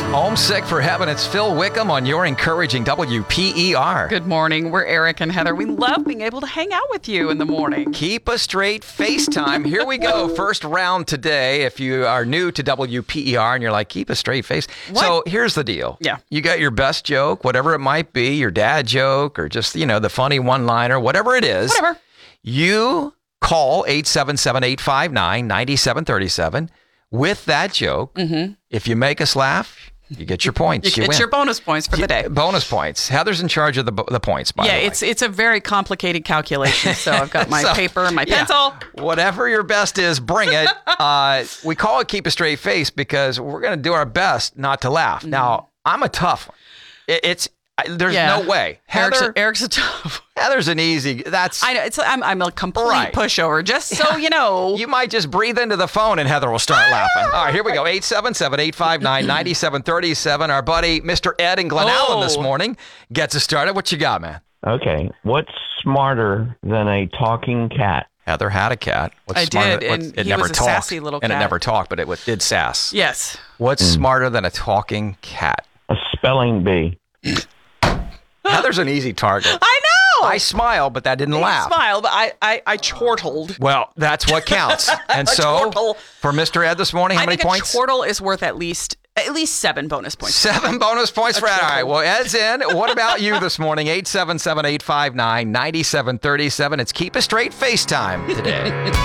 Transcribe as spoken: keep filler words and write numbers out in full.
Homesick for Heaven. It's Phil Wickham on your encouraging W P E R. Good morning. We're Eric and Heather. We love being able to hang out with you in the morning. Keep a straight FaceTime. Here we go. First round today. If you are new to W P E R and you're like, keep a straight face. What? So here's the deal. Yeah. You got your best joke, whatever it might be, your dad joke, or just, you know, the funny one-liner, whatever it is. Whatever. You call eight seven seven, eight five nine, nine seven three seven with that joke. Mm-hmm. If you make us laugh, you get your points. You, you get win. your bonus points for the day. Bonus points. Heather's in charge of the the points, by yeah, the way. it's it's a very complicated calculation. So I've got my So, paper and my yeah. pencil. Whatever your best is, bring it. Uh, we call it Keep a Straight Face because we're going to do our best not to laugh. Mm-hmm. Now, I'm a tough one. It, it's I, There's Yeah. no way. Eric's Heather, a, Eric's a tough. Heather's an easy. That's I know. It's I'm I'm a complete Right. pushover. Just so you know. You might just breathe into the phone and Heather will start laughing. All right, here we go. eight seven seven, eight five nine, nine seven three seven. Our buddy, Mister Ed in Glen Oh. Allen this morning gets us started. What you got, man? Okay, what's smarter than a talking cat? Heather had a cat. What's I smarter- did, what's- and it he never was a talked, sassy little and it cat. never talked, but it was, did sass. Yes. What's smarter than a talking cat? A spelling bee. Heather's an easy target. I know. I smile, but that didn't I laugh. smiled, but I I, I chortled. Well, that's what counts. And A so, chortle. for Mister Ed this morning, how I many think points? a chortle is worth at least at least seven bonus points. Seven bonus points for Ed. All right, chortle. well, Ed's in. What about you this morning? eight seven seven, eight five nine, nine seven three seven. It's Keep a Straight FaceTime today.